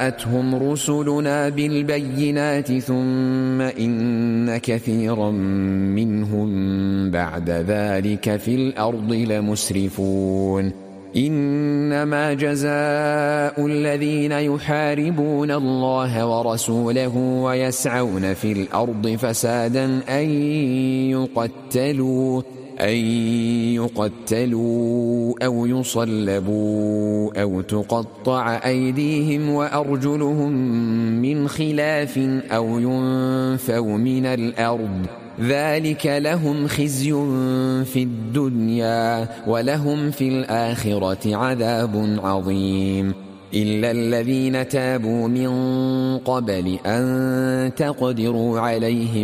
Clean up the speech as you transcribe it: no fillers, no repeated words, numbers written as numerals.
جاءتهم رسلنا بالبينات ثم إن كثيرا منهم بعد ذلك في الأرض لمسرفون إنما جزاء الذين يحاربون الله ورسوله ويسعون في الأرض فسادا أن يقتلوا أو يصلبوا أو تقطع أيديهم وأرجلهم من خلاف أو ينفوا من الأرض ذلك لهم خزي في الدنيا ولهم في الآخرة عذاب عظيم إلا الذين تابوا من قبل أن تقدروا عليهم